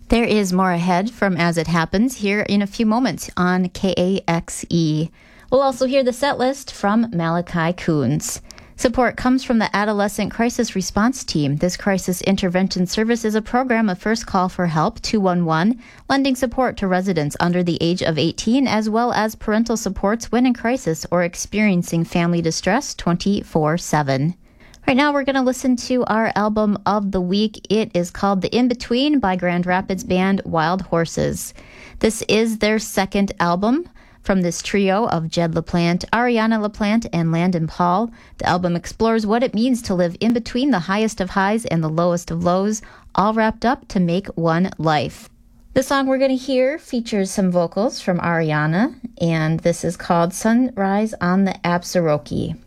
There is more ahead from As It Happens here in a few moments on KAXE. We'll also hear the set list from Malachi Coons. Support comes from the Adolescent Crisis Response Team. This crisis intervention service is a program of First Call for Help 211, lending support to residents under the age of 18, as well as parental supports when in crisis or experiencing family distress 24/7. Right now, we're going to listen to our album of the week. It is called The In-Between by Grand Rapids band Wild Horses. This is their second album from this trio of Jed LaPlante, Ariana LaPlante, and Landon Paul. The album explores what it means to live in between the highest of highs and the lowest of lows, all wrapped up to make one life. The song we're going to hear features some vocals from Ariana, and this is called Sunrise on the Absaroki.